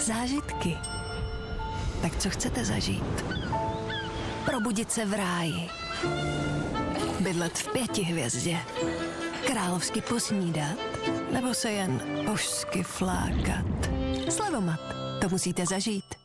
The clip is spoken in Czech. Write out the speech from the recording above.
Zážitky. Tak co chcete zažít? Probudit se v ráji. Bydlet v 5 hvězdě. Královsky posnídat. Nebo se jen božsky flákat. Slevomat. To musíte zažít.